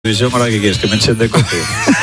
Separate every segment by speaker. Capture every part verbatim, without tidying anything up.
Speaker 1: Ahora que quieres que me echen de copia.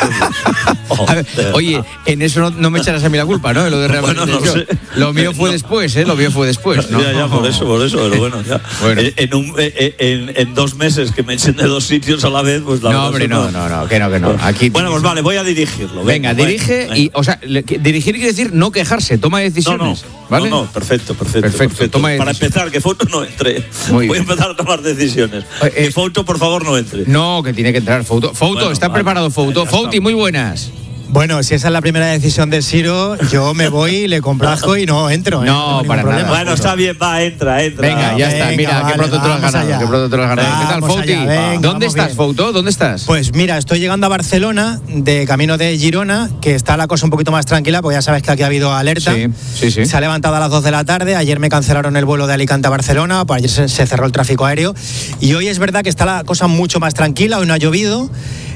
Speaker 2: A ver, oye, en eso no, no me echarás a mí la culpa, ¿no? Lo de Real Madrid.
Speaker 1: Bueno, no sé.
Speaker 2: Lo mío fue
Speaker 1: No.
Speaker 2: después, ¿eh? Lo mío fue después, ¿no?
Speaker 1: Ya, ya, por eso, por eso, pero bueno, ya.
Speaker 2: Bueno.
Speaker 1: En, en, un, en, en dos meses que me echen de dos sitios a la vez, pues la
Speaker 2: No,
Speaker 1: verdad
Speaker 2: hombre,
Speaker 1: es que
Speaker 2: no, no, no, que no, que no. Aquí
Speaker 1: Bueno, pues vale, voy a dirigirlo.
Speaker 2: Venga,
Speaker 1: bueno,
Speaker 2: dirige
Speaker 1: bueno,
Speaker 2: y, o sea, le- que- dirigir quiere decir no quejarse, toma
Speaker 1: No,
Speaker 2: decisiones,
Speaker 1: no,
Speaker 2: ¿vale?
Speaker 1: no, no, perfecto, perfecto.
Speaker 2: Perfecto,
Speaker 1: perfecto.
Speaker 2: toma
Speaker 1: Para
Speaker 2: decisiones.
Speaker 1: empezar, que Foto no entre.
Speaker 2: Muy
Speaker 1: Voy a
Speaker 2: bien.
Speaker 1: empezar a tomar decisiones.
Speaker 2: Eh, eh,
Speaker 1: que Foto, por favor, no entre.
Speaker 2: No, que tiene que entrar Fouto. Fouto,
Speaker 1: Bueno,
Speaker 2: ¿está
Speaker 1: vale,
Speaker 2: preparado Fouto?
Speaker 1: ya
Speaker 2: Fouti,
Speaker 1: está.
Speaker 2: muy buenas.
Speaker 3: Bueno, si esa es la primera decisión de Ciro, yo me voy, le complazco y no entro. ¿eh?
Speaker 2: No,
Speaker 3: tengo ningún
Speaker 2: para nada.
Speaker 3: problema.
Speaker 1: Bueno, está bien, va, entra, entra.
Speaker 2: Venga, ya está,
Speaker 3: venga,
Speaker 2: mira,
Speaker 3: vale,
Speaker 2: que pronto te lo has
Speaker 3: vamos
Speaker 2: ganado,
Speaker 3: allá.
Speaker 2: que pronto te lo has ganado. ¿Qué tal,
Speaker 3: Vamos
Speaker 2: Fouti?
Speaker 3: allá, venga,
Speaker 2: ¿Dónde
Speaker 3: vamos
Speaker 2: estás,
Speaker 3: bien.
Speaker 2: Fouto? ¿Dónde estás?
Speaker 3: Pues mira, estoy llegando a Barcelona, de camino de Girona, que está la cosa un poquito más tranquila, porque ya sabes que aquí ha habido alerta.
Speaker 2: Sí, sí, sí.
Speaker 3: Se ha levantado a las dos de la tarde, ayer me cancelaron el vuelo de Alicante a Barcelona, pues ayer se, se cerró el tráfico aéreo, y hoy es verdad que está la cosa mucho más tranquila, hoy no ha llovido.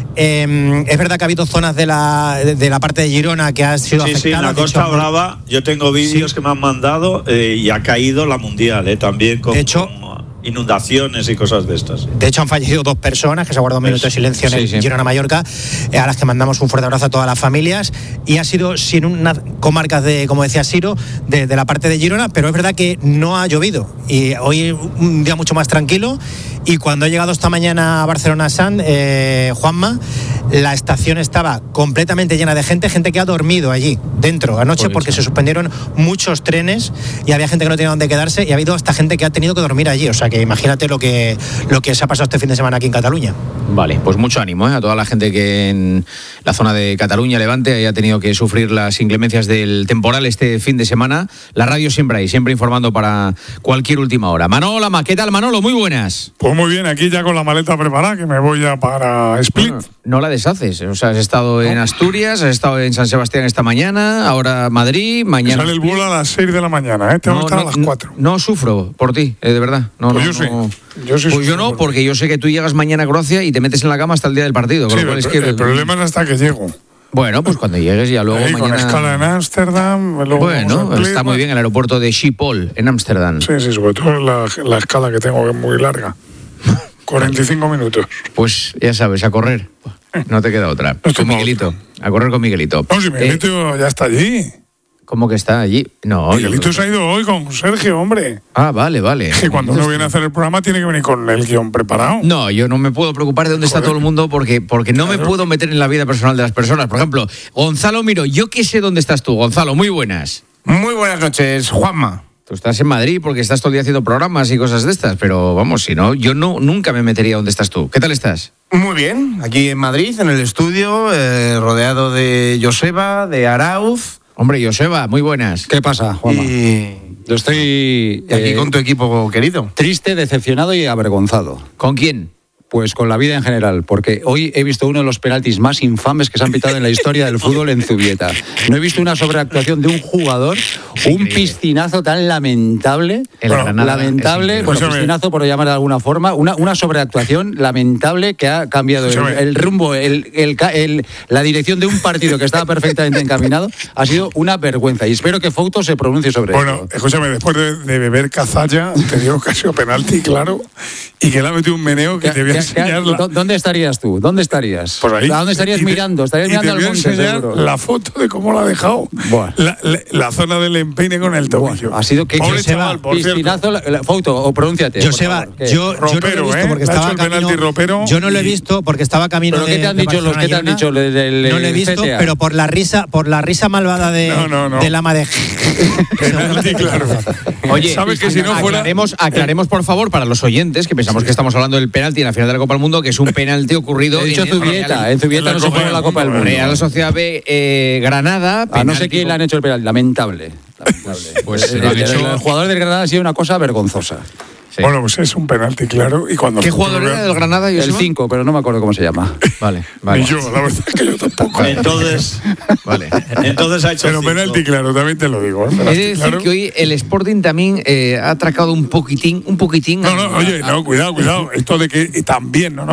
Speaker 3: Eh, es verdad que ha habido zonas de la, de la parte de Girona que ha sido
Speaker 1: Sí, sí, en
Speaker 3: afectada.
Speaker 1: la
Speaker 3: de
Speaker 1: Costa
Speaker 3: hecho,
Speaker 1: Brava yo tengo vídeos
Speaker 3: Sí.
Speaker 1: que me han mandado eh, y ha caído la Mundial, eh, también con,
Speaker 3: De hecho-
Speaker 1: con inundaciones y cosas de estas.
Speaker 3: De hecho, han fallecido dos personas, que se ha guardado un minuto de silencio en
Speaker 2: Sí,
Speaker 3: el
Speaker 2: sí.
Speaker 3: Girona Mallorca, eh, a las que mandamos un fuerte abrazo a todas las familias. Y ha sido sin unas comarcas de, como decía Ciro, de, de la parte de Girona, pero es verdad que no ha llovido. Y hoy un día mucho más tranquilo. Y cuando he llegado esta mañana a Barcelona San, eh, Juanma, la estación estaba completamente llena de gente, gente que ha dormido allí, dentro, anoche,
Speaker 2: Por
Speaker 3: porque
Speaker 2: eso.
Speaker 3: se suspendieron muchos trenes y había gente que no tenía dónde quedarse y ha habido hasta gente que ha tenido que dormir allí. O sea que imagínate lo que, lo que se ha pasado este fin de semana aquí en Cataluña.
Speaker 2: Vale, pues mucho ánimo, ¿eh? A toda la gente que en la zona de Cataluña, Levante, haya tenido que sufrir las inclemencias del temporal este fin de semana. La radio siempre ahí, siempre informando para cualquier última hora. Manolo Lama, ¿qué tal, Manolo? Muy buenas.
Speaker 4: Pues muy bien, aquí ya con la maleta preparada, que me voy ya para Split.
Speaker 2: Bueno, no la deshaces, o sea, has estado en Asturias, has estado en San Sebastián esta mañana, ahora Madrid, mañana...
Speaker 4: Sale el vuelo a las seis de la mañana, ¿eh? Tengo que estar a las cuatro.
Speaker 2: No, sufro por ti, eh, de verdad. No,
Speaker 4: Pues
Speaker 2: no,
Speaker 4: yo sí.
Speaker 2: no.
Speaker 4: Yo sí
Speaker 2: Pues
Speaker 4: sufro
Speaker 2: yo no,
Speaker 4: por ti.
Speaker 2: porque yo sé que tú llegas mañana a Croacia y te metes en la cama hasta el día del partido. Con
Speaker 4: Sí,
Speaker 2: lo cual
Speaker 4: el,
Speaker 2: es que,
Speaker 4: el problema es hasta que llego.
Speaker 2: Bueno, pues cuando llegues ya luego
Speaker 4: Ahí,
Speaker 2: mañana...
Speaker 4: con escala en Ámsterdam. luego
Speaker 2: Bueno,
Speaker 4: vamos a Split,
Speaker 2: está muy bien el aeropuerto de Schiphol, en Ámsterdam.
Speaker 4: Sí, sí, sobre todo la, la escala que tengo, que es muy larga. cuarenta y cinco minutos.
Speaker 2: Pues ya sabes, a correr. No te queda otra.
Speaker 4: Esto
Speaker 2: Con
Speaker 4: no.
Speaker 2: Miguelito. A correr con Miguelito.
Speaker 4: No, si
Speaker 2: Eh,
Speaker 4: Miguelito ya está allí.
Speaker 2: ¿Cómo que está allí? No. yo
Speaker 4: Miguelito
Speaker 2: creo
Speaker 4: se ha
Speaker 2: que-
Speaker 4: ido hoy con Sergio, hombre.
Speaker 2: Ah, vale, vale.
Speaker 4: Que cuando uno viene a hacer el programa tiene que venir con el guión preparado.
Speaker 2: No, yo no me puedo preocupar de dónde está
Speaker 4: Joder.
Speaker 2: todo el mundo porque, porque no me
Speaker 4: Claro.
Speaker 2: puedo meter en la vida personal de las personas. Por ejemplo, Gonzalo Miro, yo qué sé dónde estás tú. Gonzalo, muy buenas.
Speaker 5: Muy buenas noches, Juanma.
Speaker 2: Tú estás en Madrid porque estás todo el día haciendo programas y cosas de estas, pero vamos, si no, yo no nunca me metería donde estás tú. ¿Qué tal estás?
Speaker 5: Muy bien, aquí en Madrid, en el estudio, eh, rodeado de Joseba, de Arauz.
Speaker 2: Hombre, Joseba, muy buenas.
Speaker 6: ¿Qué pasa, Juanma?
Speaker 5: Y,
Speaker 6: Yo estoy
Speaker 5: y aquí
Speaker 6: eh,
Speaker 5: con tu equipo querido.
Speaker 6: triste, decepcionado y avergonzado.
Speaker 2: ¿Con quién?
Speaker 6: Pues con la vida en general, porque hoy he visto uno de los penaltis más infames que se han pitado en la historia del fútbol en Zubieta. No he visto una sobreactuación de un jugador, un
Speaker 2: Increíble.
Speaker 6: piscinazo tan lamentable,
Speaker 2: El
Speaker 4: Bueno,
Speaker 2: Granada
Speaker 6: lamentable,
Speaker 2: es
Speaker 6: bueno,
Speaker 4: Escúchame.
Speaker 6: piscinazo por llamar de alguna forma, una, una sobreactuación lamentable que ha cambiado el,
Speaker 4: Escúchame.
Speaker 6: el rumbo, el, el ca- el- la dirección de un partido que estaba perfectamente encaminado. Ha sido una vergüenza y espero que Fouto se pronuncie sobre
Speaker 4: Bueno,
Speaker 6: esto.
Speaker 4: escúchame, después de, de beber cazalla, te digo que ha sido penalti, claro, y que le ha metido un meneo que
Speaker 6: ¿Qué-
Speaker 4: te voy a
Speaker 6: qué-
Speaker 4: enseñar.
Speaker 6: qué-
Speaker 4: la-
Speaker 6: ¿Dó- ¿Dónde estarías tú? ¿Dónde estarías?
Speaker 4: Pues ahí.
Speaker 6: ¿A dónde estarías
Speaker 4: Y te-
Speaker 6: mirando? Estarías
Speaker 4: y
Speaker 6: mirando
Speaker 4: te
Speaker 6: al
Speaker 4: voy a
Speaker 6: monte,
Speaker 4: enseñar
Speaker 6: seguro.
Speaker 4: la foto de cómo la ha dejado.
Speaker 6: Buah.
Speaker 4: La, la- la zona del empeine con el tobillo.
Speaker 6: Bueno, ha sido que
Speaker 4: Pobre
Speaker 3: Joseba,
Speaker 4: chaval, por cierto.
Speaker 6: piscinazo, la, la- Fouto, o pronúnciate. por
Speaker 3: Joseba,
Speaker 6: favor, que-
Speaker 3: yo, yo no lo he
Speaker 4: Ropero,
Speaker 3: visto
Speaker 4: ¿eh?
Speaker 3: porque
Speaker 4: Le ha
Speaker 3: estaba
Speaker 4: hecho el
Speaker 3: camino.
Speaker 4: penalti ropero
Speaker 3: Yo no lo he
Speaker 4: y-
Speaker 3: visto porque estaba camino
Speaker 6: ¿Pero
Speaker 3: de.
Speaker 6: qué te han
Speaker 3: de
Speaker 6: dicho los
Speaker 3: Barcelona
Speaker 6: que te han
Speaker 3: Girona.
Speaker 6: dicho del- del
Speaker 3: No lo he visto,
Speaker 6: C T A?
Speaker 3: pero por la risa, por la risa malvada de,
Speaker 4: No, no, no.
Speaker 3: del ama de.
Speaker 4: Penalti, claro.
Speaker 2: Oye,
Speaker 4: ¿sabes que si no fuera.
Speaker 2: aclaremos, aclaremos, por favor, para los oyentes, que pensamos que estamos hablando del penalti en la final de la Copa del Mundo, que es un penalti ocurrido
Speaker 6: He dicho
Speaker 2: en
Speaker 6: Zubieta, en
Speaker 4: En
Speaker 6: Zubieta
Speaker 4: la
Speaker 6: no se
Speaker 4: Copa
Speaker 6: juega
Speaker 4: del
Speaker 6: la Copa del
Speaker 4: Mundo,
Speaker 6: Mundo.
Speaker 2: Real Sociedad B, eh, Granada.
Speaker 6: A no
Speaker 2: penalti
Speaker 6: sé quién le han hecho el penalti, lamentable. lamentable.
Speaker 2: Pues
Speaker 6: el,
Speaker 2: lo han
Speaker 6: el-
Speaker 2: hecho-
Speaker 6: el jugador del Granada ha sido una cosa vergonzosa.
Speaker 2: Sí.
Speaker 4: Bueno, pues es un penalti, claro. Y cuando
Speaker 2: ¿Qué jugador era del Granada?
Speaker 6: El
Speaker 2: Joseba?
Speaker 6: cinco, pero no me acuerdo cómo se llama.
Speaker 2: Vale, vale.
Speaker 4: Ni yo, la verdad es que yo tampoco.
Speaker 1: Entonces,
Speaker 2: Vale.
Speaker 1: entonces ha hecho
Speaker 4: Pero
Speaker 1: cinco.
Speaker 4: penalti, claro, también te lo digo. ¿eh?
Speaker 2: Es
Speaker 4: Penalti,
Speaker 2: decir,
Speaker 4: claro.
Speaker 2: que hoy el Sporting también eh, ha atracado un poquitín, un poquitín.
Speaker 4: No, no,
Speaker 2: a-
Speaker 4: oye,
Speaker 2: a-
Speaker 4: no, cuidado, cuidado. Esto de que y también, no, no.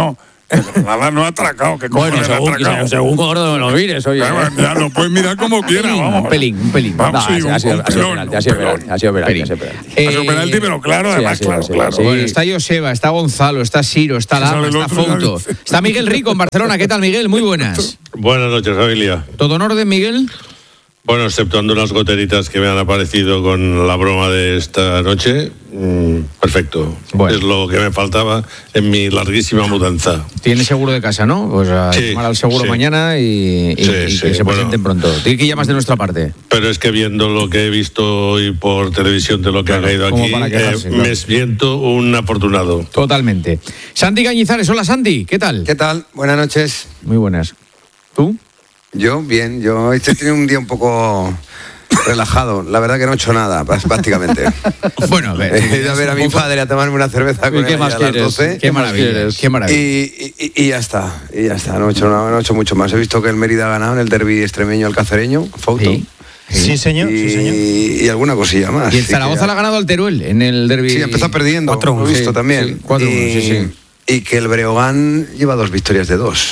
Speaker 4: Nada, no ha atracado. ¿Qué
Speaker 6: Bueno,
Speaker 4: cojones ha
Speaker 6: según,
Speaker 4: atracado?
Speaker 6: según por donde lo mires, oye.
Speaker 4: Ya, ya lo puedes mirar como quieras, vamos.
Speaker 2: Un pelín, un pelín.
Speaker 4: Vamos,
Speaker 6: No,
Speaker 4: sí,
Speaker 6: ha sido-
Speaker 4: un- un
Speaker 6: ha sido
Speaker 4: pelón,
Speaker 6: penalti, ha sido
Speaker 4: un pelón.
Speaker 6: penalti, ha sido penalti,
Speaker 2: Pelín.
Speaker 6: ha sido penalti.
Speaker 4: Ha sido
Speaker 2: Eh,
Speaker 4: penalti, pero claro,
Speaker 6: sí,
Speaker 4: además,
Speaker 6: ha sido,
Speaker 4: claro,
Speaker 6: sí,
Speaker 4: claro.
Speaker 6: sí.
Speaker 2: Bueno, está Joseba, está Gonzalo, está Siro, está
Speaker 4: Que sale
Speaker 2: Lama,
Speaker 4: el
Speaker 2: está
Speaker 4: otro, ya
Speaker 2: Fouto.
Speaker 4: dice.
Speaker 2: Está Miguel Rico en Barcelona. ¿Qué tal, Miguel? Muy buenas.
Speaker 7: Buenas noches, familia.
Speaker 2: ¿Todo en orden, Miguel?
Speaker 7: Bueno, exceptuando unas goteritas que me han aparecido con la broma de esta noche, mmm, perfecto.
Speaker 2: Bueno.
Speaker 7: Es lo que me faltaba en mi larguísima mudanza.
Speaker 2: Tiene seguro de casa, ¿no? Pues a
Speaker 7: Sí,
Speaker 2: llamar al seguro
Speaker 7: sí.
Speaker 2: mañana y, y-
Speaker 7: Sí,
Speaker 2: y
Speaker 7: sí,
Speaker 2: que se
Speaker 7: bueno.
Speaker 2: presenten pronto. Tiene que llamas de nuestra parte.
Speaker 7: Pero es que viendo lo que he visto hoy por televisión de lo que
Speaker 2: Claro,
Speaker 7: ha caído
Speaker 2: como
Speaker 7: aquí,
Speaker 2: para quejarse,
Speaker 7: eh,
Speaker 2: claro.
Speaker 7: me siento un afortunado.
Speaker 2: Totalmente. Santi Cañizares, hola Santi, ¿qué tal?
Speaker 8: ¿Qué tal? Buenas noches.
Speaker 2: Muy buenas. ¿Tú?
Speaker 8: Yo, bien. Yo este tiene un día un poco relajado. La verdad que no he hecho nada, prá- prácticamente.
Speaker 2: Bueno, a ver.
Speaker 8: He ido a ver a mi padre a tomarme una cerveza con
Speaker 6: ¿Y qué
Speaker 8: él
Speaker 6: más
Speaker 8: a las
Speaker 6: quieres?
Speaker 8: doce.
Speaker 2: Qué maravilla,
Speaker 6: quieres?
Speaker 2: qué maravilla.
Speaker 8: Y, y- y ya está, y ya está. No he, hecho, nada, no he hecho mucho más. He visto que el Mérida ha ganado en el derbi extremeño alcacereño, Fouto.
Speaker 2: Sí.
Speaker 3: Sí, señor.
Speaker 8: Y,
Speaker 3: Sí, señor.
Speaker 8: y alguna cosilla más.
Speaker 2: Y el
Speaker 8: Así que
Speaker 2: Zaragoza
Speaker 8: ya-
Speaker 2: le ha ganado al Teruel en el derbi.
Speaker 8: Sí, empezó perdiendo,
Speaker 2: cuatro uno,
Speaker 8: lo he visto
Speaker 2: sí,
Speaker 8: también.
Speaker 2: sí, cuatro uno,
Speaker 8: y,
Speaker 2: sí, sí.
Speaker 8: y que el Breogán lleva dos victorias de dos.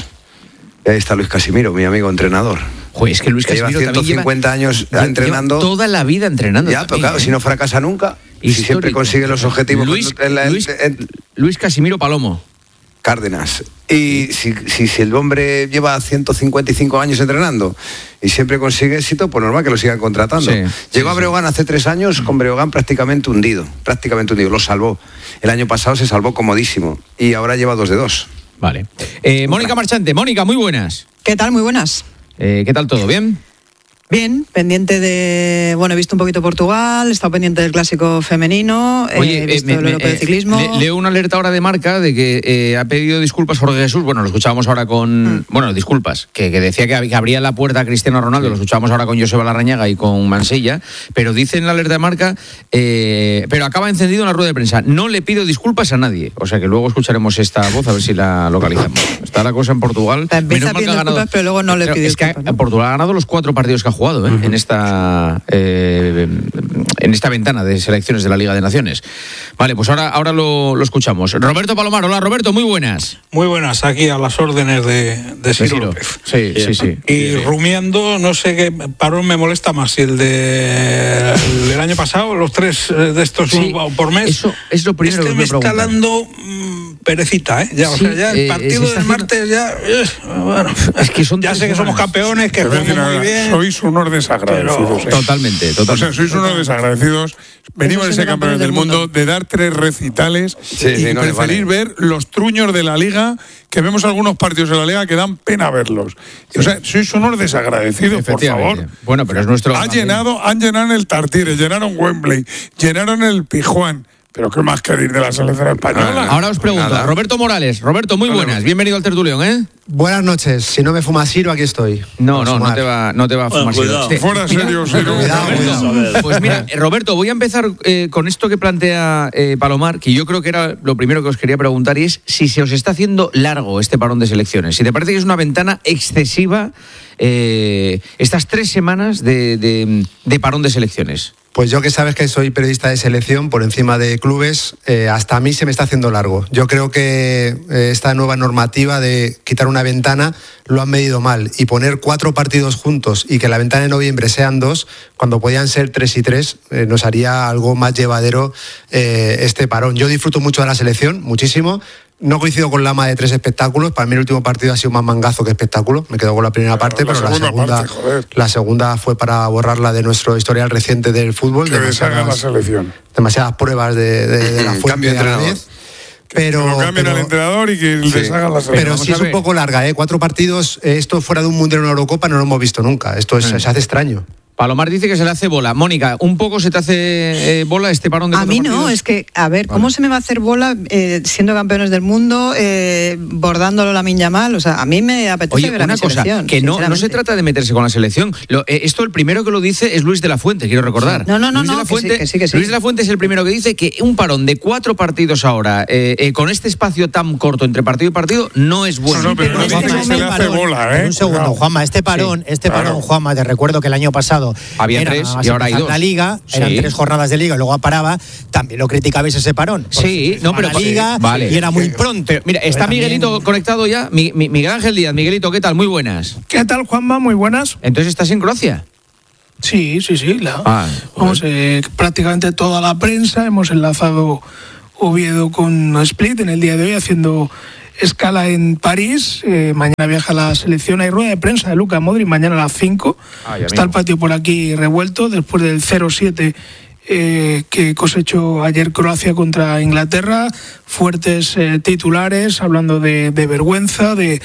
Speaker 8: Y ahí está Luis Casimiro, mi amigo entrenador.
Speaker 2: Joder, es que Luis
Speaker 8: Que lleva
Speaker 2: Casimiro también
Speaker 8: ciento cincuenta años
Speaker 2: lleva
Speaker 8: entrenando.
Speaker 2: toda la vida entrenando.
Speaker 8: Ya, pero
Speaker 2: también,
Speaker 8: claro,
Speaker 2: ¿eh?
Speaker 8: si no fracasa nunca, si siempre
Speaker 2: Histórico.
Speaker 8: consigue los objetivos.
Speaker 2: Luis,
Speaker 8: en la- en-
Speaker 2: Luis-
Speaker 8: en-
Speaker 2: Luis Casimiro Palomo.
Speaker 8: Cárdenas. Y si, si, si el hombre lleva ciento cincuenta y cinco años entrenando y siempre consigue éxito, pues normal que lo sigan contratando.
Speaker 2: Sí,
Speaker 8: Llegó
Speaker 2: sí,
Speaker 8: a Breogán hace tres años con Breogán prácticamente hundido, prácticamente hundido, lo salvó. El año pasado se salvó comodísimo y ahora lleva dos de dos.
Speaker 2: Vale. Eh, Mónica Marchante, Mónica, muy buenas.
Speaker 9: ¿Qué tal? Muy buenas.
Speaker 2: Eh, ¿Qué tal todo? ¿Bien?
Speaker 9: Bien, pendiente de... Bueno, he visto un poquito Portugal, he estado pendiente del clásico femenino,
Speaker 2: Oye,
Speaker 9: he
Speaker 2: eh,
Speaker 9: visto
Speaker 2: me-
Speaker 9: el
Speaker 2: me-
Speaker 9: europeo de
Speaker 2: eh,
Speaker 9: ciclismo...
Speaker 2: le- leo una alerta ahora de Marca de que eh, ha pedido disculpas Jorge Jesús. Bueno, lo escuchábamos ahora con...
Speaker 9: Mm.
Speaker 2: Bueno, disculpas, que, que decía que, ab- que abría la puerta a Cristiano Ronaldo. Lo escuchábamos ahora con Joseba Larrañaga y con Mansilla. Pero dice en la alerta de Marca, eh, pero acaba encendido en la rueda de prensa. No le pido disculpas a nadie. O sea que luego escucharemos esta voz a ver si la localizamos. Está la cosa en Portugal.
Speaker 9: Empieza
Speaker 2: Menos mal que
Speaker 9: pidiendo
Speaker 2: ha ganado-
Speaker 9: disculpas, pero luego no le
Speaker 2: Pero
Speaker 9: pide
Speaker 2: es que
Speaker 9: disculpas, ¿no?
Speaker 2: Portugal ha ganado los cuatro partidos que ha jugado ¿eh? en esta eh, en esta ventana de selecciones de la Liga de Naciones. Vale, pues ahora, ahora lo, lo escuchamos. Roberto Palomar, hola Roberto, muy buenas.
Speaker 10: Muy buenas, aquí a las órdenes de, de Ciro
Speaker 2: Ciro.
Speaker 10: López.
Speaker 2: Sí, sí, sí.
Speaker 10: Y rumiando, no sé qué parón me molesta más, si el, de, el del año pasado, los tres eh, de estos
Speaker 2: Sí,
Speaker 10: uno por mes.
Speaker 2: eso es lo primero
Speaker 10: este
Speaker 2: que
Speaker 10: me
Speaker 2: me
Speaker 10: está
Speaker 2: preguntan.
Speaker 10: dando mm, perecita, ¿eh? Ya,
Speaker 2: Sí,
Speaker 10: o sea, ya
Speaker 2: eh,
Speaker 10: el partido
Speaker 2: se está
Speaker 10: del
Speaker 2: haciendo-
Speaker 10: martes ya... eh, bueno,
Speaker 2: Es que son
Speaker 10: ya
Speaker 2: tres
Speaker 10: sé que somos
Speaker 2: semanas.
Speaker 10: campeones, que
Speaker 4: Te voy a decir
Speaker 10: jugamos
Speaker 4: una
Speaker 10: muy
Speaker 4: cosa,
Speaker 10: bien.
Speaker 4: sois unos desagradecidos. ¿eh?
Speaker 2: Totalmente,
Speaker 4: O sea,
Speaker 2: totalmente.
Speaker 4: sois unos desagradecidos. Venimos de
Speaker 9: Eso
Speaker 4: ser
Speaker 9: siendo
Speaker 4: campeones del mundo, de dar tres recitales
Speaker 8: Sí,
Speaker 4: y
Speaker 8: sí, no les
Speaker 4: preferir
Speaker 8: vale.
Speaker 4: ver los truños de la liga, que vemos algunos partidos de la liga que dan pena verlos. O sea, sois unos desagradecidos, por
Speaker 2: Efectivamente.
Speaker 4: favor.
Speaker 2: Bueno, pero es nuestro...
Speaker 4: Ha llenado, han llenado el Tartiere, llenaron Wembley, llenaron el Pijuán. Pero qué más querer de la selección española.
Speaker 2: Ahora os pregunto,
Speaker 8: Nada.
Speaker 2: Roberto Morales. Roberto, muy buenas. Bienvenido al tertulión, ¿eh?
Speaker 11: Buenas noches. Si no me fuma Ciro, aquí estoy.
Speaker 2: No,
Speaker 11: Para
Speaker 2: no, no
Speaker 11: sumar.
Speaker 2: te va, no te va a
Speaker 1: Bueno,
Speaker 2: fumar. Ciro.
Speaker 1: cuidado.
Speaker 2: Sí.
Speaker 4: Fuera
Speaker 2: Mira,
Speaker 4: serio, Ciro.
Speaker 11: Cuidado,
Speaker 2: Roberto,
Speaker 11: cuidado.
Speaker 2: pues mira, eh, Roberto, voy a empezar eh, con esto que plantea eh, Palomar, que yo creo que era lo primero que os quería preguntar, y es si se os está haciendo largo este parón de selecciones. Si te parece que es una ventana excesiva eh, estas tres semanas de, de- de parón de selecciones.
Speaker 11: Pues yo que sabes que soy periodista de selección por encima de clubes, eh, hasta a mí se me está haciendo largo. Yo creo que eh, esta nueva normativa de quitar una ventana lo han medido mal y poner cuatro partidos juntos y que la ventana de noviembre sean dos, cuando podían ser tres y tres, eh, nos haría algo más llevadero eh, este parón. Yo disfruto mucho de la selección, muchísimo. No coincido con Lama de tres espectáculos. Para mí el último partido ha sido más mangazo que espectáculo. Me quedo con la primera parte,
Speaker 4: la
Speaker 11: pero la
Speaker 4: segunda
Speaker 11: segunda,
Speaker 4: parte, joder.
Speaker 11: la segunda fue para borrarla de nuestro historial reciente del fútbol.
Speaker 4: Que deshaga la
Speaker 11: Demasiadas,
Speaker 4: selección.
Speaker 11: demasiadas pruebas de, de- de la fuente
Speaker 8: Cambio de
Speaker 11: a la
Speaker 8: entrenador.
Speaker 11: vez. Pero,
Speaker 4: que lo cambien
Speaker 11: pero-
Speaker 4: al entrenador y que deshagan la selección.
Speaker 11: pero
Speaker 2: vamos
Speaker 11: sí
Speaker 2: a
Speaker 11: es un
Speaker 2: ver.
Speaker 11: poco larga, ¿eh? Cuatro partidos, eh, esto fuera de un mundial o una Eurocopa no lo hemos visto nunca. Esto es-
Speaker 2: Mm.
Speaker 11: se hace extraño.
Speaker 2: Palomar dice que se le hace bola. Mónica, ¿un poco se te hace eh, bola este parón de
Speaker 9: A
Speaker 2: cuatro
Speaker 9: mí no,
Speaker 2: partidos?
Speaker 9: es que, a ver, ¿cómo
Speaker 2: Vale.
Speaker 9: se me va a hacer bola eh, siendo campeones del mundo, eh, bordándolo la Yamal? O sea, a mí me apetece
Speaker 2: Oye,
Speaker 9: ver a
Speaker 2: una
Speaker 9: mi
Speaker 2: cosa,
Speaker 9: selección,
Speaker 2: que no, no se
Speaker 9: sinceramente.
Speaker 2: trata de meterse con la selección. Lo- eh, esto el primero que lo dice es Luis de la Fuente, quiero recordar.
Speaker 9: No, no, no,
Speaker 2: Luis de
Speaker 9: no,
Speaker 2: la
Speaker 9: que sí,
Speaker 2: Fuente,
Speaker 9: que sí, que sí.
Speaker 2: Luis de la Fuente es el primero que dice que un parón de cuatro partidos ahora, eh, eh, con este espacio tan corto entre partido y partido, no es bueno.
Speaker 4: No, no, pero no
Speaker 3: Este
Speaker 4: dice que se le hace bola, ¿eh?
Speaker 3: Un segundo,
Speaker 4: Cuidado.
Speaker 3: Juanma, este parón,
Speaker 2: Sí,
Speaker 3: este
Speaker 4: claro.
Speaker 3: parón, Juanma, te recuerdo que el año pasado pasado
Speaker 2: había
Speaker 3: era
Speaker 2: tres
Speaker 3: nada más
Speaker 2: y ahora hay
Speaker 3: empezar
Speaker 2: dos.
Speaker 3: la Liga,
Speaker 2: Sí.
Speaker 3: eran tres jornadas de Liga y luego paraba, también lo criticabais ese parón.
Speaker 2: Sí, no, pero
Speaker 3: la Liga
Speaker 2: sí, vale.
Speaker 3: y era muy pronto.
Speaker 2: Pero, mira, está
Speaker 3: También-
Speaker 2: Miguelito conectado ya. Mi- mi- Miguel Ángel Díaz. Miguelito, ¿qué tal? Muy buenas.
Speaker 12: ¿Qué tal, Juanma? Muy buenas.
Speaker 2: Entonces, ¿estás en Croacia?
Speaker 12: Sí, sí, sí. La,
Speaker 2: Ah,
Speaker 12: vamos, eh, prácticamente toda la prensa hemos enlazado Oviedo con Split en el día de hoy, haciendo escala en París. Eh, mañana viaja la selección. Hay rueda de prensa de Luka Modric mañana a las cinco.
Speaker 2: Ay,
Speaker 12: Está el patio por aquí revuelto después del cero siete eh, que cosechó ayer Croacia contra Inglaterra. Fuertes eh, titulares hablando de, de vergüenza, de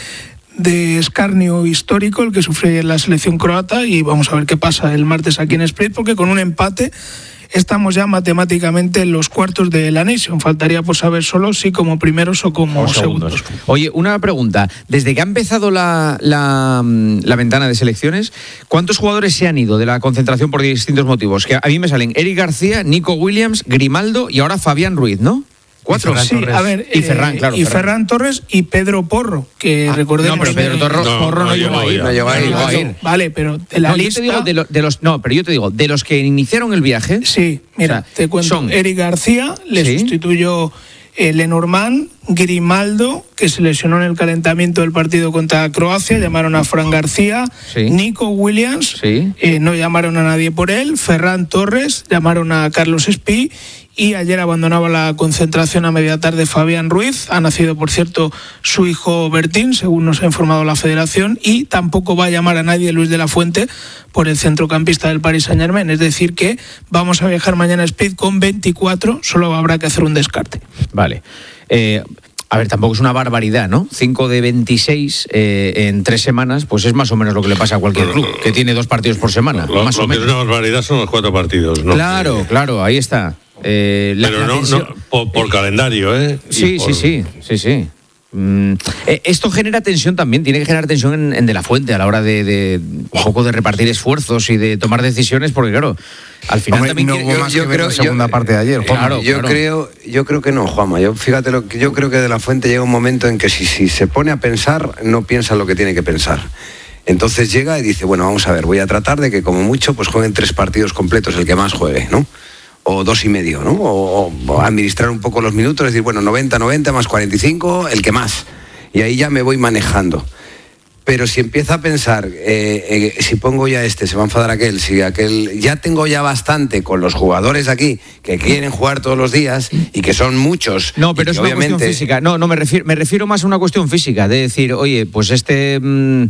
Speaker 12: de escarnio histórico el que sufre la selección croata, y vamos a ver qué pasa el martes aquí en Split, porque con un empate estamos ya matemáticamente en los cuartos de la Nation. Faltaría por saber solo si como primeros o como
Speaker 2: O segundos.
Speaker 12: segundos.
Speaker 2: Oye, una pregunta. Desde que ha empezado la, la, mm, la ventana de selecciones, ¿cuántos jugadores se han ido de la concentración por distintos motivos? Que a mí me salen Eric García, Nico Williams, Grimaldo y ahora Fabián Ruiz, ¿no? Cuatro.
Speaker 12: Sí, a ver,
Speaker 2: y Ferran,
Speaker 12: eh,
Speaker 2: claro.
Speaker 12: y
Speaker 2: Ferran.
Speaker 12: Ferran Torres y Pedro Porro, que
Speaker 2: Ah,
Speaker 12: recordemos.
Speaker 2: no, pero Pedro Torro-
Speaker 7: No,
Speaker 2: Porro no,
Speaker 7: no
Speaker 2: llegó a ir.
Speaker 7: llegó
Speaker 2: No llegó a ir.
Speaker 12: No,
Speaker 2: llegó a ir.
Speaker 12: Vale, pero de la
Speaker 2: No, yo
Speaker 12: lista.
Speaker 2: te digo de, lo- de los no, pero yo te digo de los que iniciaron el viaje.
Speaker 12: Sí, mira,
Speaker 2: O sea,
Speaker 12: te cuento.
Speaker 2: son-
Speaker 12: Eric García le
Speaker 2: Sí.
Speaker 12: sustituyó eh, Lenormand, Grimaldo, que se lesionó en el calentamiento del partido contra Croacia, llamaron a Fran García,
Speaker 2: Sí.
Speaker 12: Nico Williams,
Speaker 2: Sí.
Speaker 12: eh, no llamaron a nadie por él, Ferran Torres, llamaron a Carlos Espí, y ayer abandonaba la concentración a media tarde Fabián Ruiz. Ha nacido, por cierto, su hijo Bertín, según nos ha informado la federación, y tampoco va a llamar a nadie Luis de la Fuente por el centrocampista del Paris Saint-Germain. Es decir, que vamos a viajar mañana a Speed con veinticuatro, solo habrá que hacer un descarte.
Speaker 2: Vale. Eh, a ver, tampoco es una barbaridad, ¿no? cinco de veintiséis eh, en tres semanas, pues es más o menos lo que le pasa a cualquier club, que tiene dos partidos por semana.
Speaker 7: Lo,
Speaker 2: más
Speaker 7: lo
Speaker 2: o
Speaker 7: que es
Speaker 2: menos.
Speaker 7: una barbaridad son los cuatro partidos, ¿no?
Speaker 2: Claro, claro, ahí está. Eh, la-
Speaker 7: Pero
Speaker 2: la
Speaker 7: no,
Speaker 2: tensión-
Speaker 7: no por, por calendario, ¿eh? Y
Speaker 2: Sí,
Speaker 7: por-
Speaker 2: sí, sí, sí, sí. Mm, eh, esto genera tensión también, tiene que generar tensión en, en De la Fuente a la hora de, de un poco de repartir esfuerzos y de tomar decisiones, porque claro, al final
Speaker 8: Hombre,
Speaker 2: también
Speaker 8: no
Speaker 2: quiere-
Speaker 8: hubo más que ver la segunda parte de ayer, Juanma.
Speaker 2: Claro,
Speaker 8: yo
Speaker 2: claro.
Speaker 8: creo, yo creo que no, Juanma. Yo fíjate lo que yo creo que De la Fuente llega un momento en que si, si se pone a pensar, no piensa lo que tiene que pensar. Entonces llega y dice, bueno, vamos a ver, voy a tratar de que como mucho pues jueguen tres partidos completos, el que más juegue, ¿no? O dos y medio, ¿no? O, o- o administrar un poco los minutos, decir, bueno, noventa, noventa más cuarenta y cinco, el que más. Y ahí ya me voy manejando. Pero si empieza a pensar, eh, eh, si pongo ya este, se va a enfadar aquel, si aquel, ya tengo ya bastante con los jugadores aquí que quieren jugar todos los días y que son muchos.
Speaker 2: No, pero
Speaker 8: y
Speaker 2: es
Speaker 8: que
Speaker 2: una cuestión
Speaker 8: obviamente-
Speaker 2: física. No, no, me refiero, me refiero más a una cuestión física, de decir, oye, pues este mm,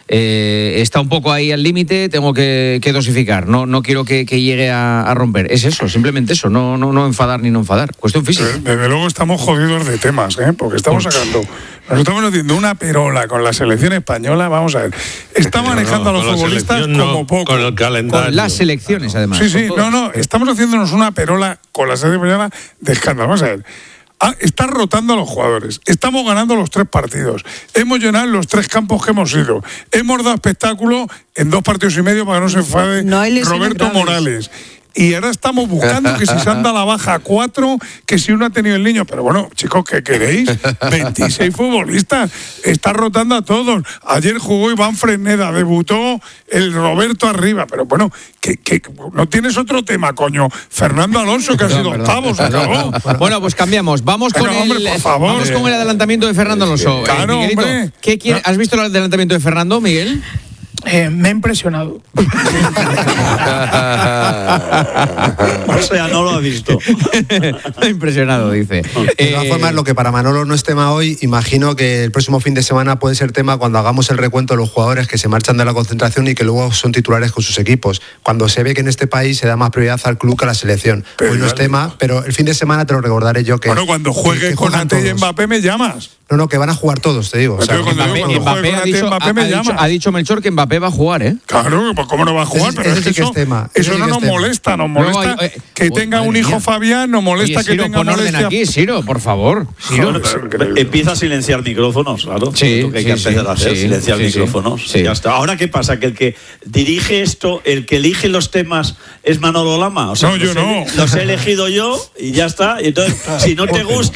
Speaker 2: eh, está un poco ahí al límite, tengo que, que dosificar, no, no quiero que, que llegue a, a romper. Es eso, simplemente eso, no, no, no enfadar ni no enfadar. Cuestión física.
Speaker 4: Desde luego estamos jodidos de temas, ¿eh? Porque estamos sacando, nos estamos haciendo una perola con la selección española. Vamos a ver, está
Speaker 7: Pero
Speaker 4: manejando
Speaker 7: no,
Speaker 4: a los
Speaker 7: con la
Speaker 4: futbolistas
Speaker 7: selección no,
Speaker 4: como poco.
Speaker 7: con el calendario.
Speaker 2: Con las selecciones, además.
Speaker 4: Sí, sí,
Speaker 2: con
Speaker 4: no,
Speaker 2: todas.
Speaker 4: no, estamos haciéndonos una perola con la selección española de escándalo. Vamos a ver. Ah, está rotando a los jugadores. Estamos ganando los tres partidos. Hemos llenado los tres campos que hemos ido. Hemos dado espectáculo en dos partidos y medio para que no se enfade
Speaker 9: No hay lesiones
Speaker 4: Roberto
Speaker 9: graves.
Speaker 4: Morales. Y ahora estamos buscando que si se anda a la baja a cuatro, que si uno ha tenido el niño. Pero bueno, chicos, ¿qué queréis? veintiséis futbolistas. Está rotando a todos. Ayer jugó Iván Fresneda, debutó el Roberto arriba. Pero bueno, que, que no tienes otro tema, coño. Fernando Alonso, que ha sido octavo, se acabó.
Speaker 2: Bueno, pues cambiamos. Vamos con,
Speaker 4: Venga, hombre,
Speaker 2: el,
Speaker 4: por favor.
Speaker 2: vamos con el adelantamiento de Fernando Alonso. Eh,
Speaker 4: Claro,
Speaker 2: Miguelito,
Speaker 4: hombre.
Speaker 2: ¿qué quiere- ¿Has visto el adelantamiento de Fernando, Miguel?
Speaker 12: Eh, me ha impresionado.
Speaker 1: O sea, no lo ha visto.
Speaker 2: Impresionado, dice.
Speaker 11: De todas
Speaker 2: Eh,
Speaker 11: formas, lo que para Manolo no es tema hoy, imagino que el próximo fin de semana puede ser tema cuando hagamos el recuento de los jugadores que se marchan de la concentración y que luego son titulares con sus equipos. Cuando se ve que en este país se da más prioridad al club que a la selección.
Speaker 4: Pero
Speaker 11: hoy no es
Speaker 4: vale.
Speaker 11: tema, pero el fin de semana te lo recordaré yo que.
Speaker 4: Bueno, cuando
Speaker 11: que-
Speaker 4: juegue
Speaker 11: que
Speaker 4: con
Speaker 11: juegan
Speaker 4: Ante y
Speaker 11: todos.
Speaker 4: Mbappé me llamas.
Speaker 11: No, no, que van a jugar todos, te digo. O sea,
Speaker 4: Entonces, cuando-
Speaker 2: Mbappé,
Speaker 4: cuando
Speaker 2: Mbappé
Speaker 4: juegue
Speaker 2: ha,
Speaker 4: con
Speaker 2: dicho,
Speaker 4: Mbappé
Speaker 2: ha-
Speaker 4: me
Speaker 2: ha dicho-
Speaker 4: llamas.
Speaker 2: ha dicho Melchor que Mbappé va a jugar, ¿eh?
Speaker 4: Claro, pues cómo no va a jugar,
Speaker 11: Ese-
Speaker 4: pero
Speaker 11: ese
Speaker 4: es que
Speaker 11: sí que
Speaker 4: eso,
Speaker 11: es tema, ese
Speaker 4: eso
Speaker 11: sí
Speaker 4: no
Speaker 11: que
Speaker 4: nos
Speaker 11: es tema.
Speaker 4: molesta, nos
Speaker 2: Luego
Speaker 4: molesta
Speaker 2: hay- eh,
Speaker 4: que
Speaker 2: oh,
Speaker 4: tenga
Speaker 2: madre
Speaker 4: un hijo
Speaker 2: mía.
Speaker 4: Fabián, nos molesta
Speaker 2: Oye,
Speaker 4: que
Speaker 2: Ciro,
Speaker 4: tenga
Speaker 2: pon orden
Speaker 4: molestia.
Speaker 2: aquí, Ciro, por favor. Ciro.
Speaker 1: Joder,
Speaker 4: es
Speaker 1: pero
Speaker 4: increíble.
Speaker 1: empieza a silenciar micrófonos, claro.
Speaker 2: Sí,
Speaker 1: Es lo que hay que
Speaker 2: sí,
Speaker 1: empezar
Speaker 2: sí,
Speaker 1: a hacer,
Speaker 2: sí,
Speaker 1: silenciar
Speaker 2: sí, sí.
Speaker 1: micrófonos.
Speaker 2: Sí.
Speaker 1: Ya está. Ahora, ¿qué pasa? ¿Que el que dirige esto, el que elige los temas es Manolo Lama? O sea,
Speaker 4: No, yo
Speaker 1: los he-
Speaker 4: no.
Speaker 1: Los he elegido yo y ya está. Y entonces, si no te gusta,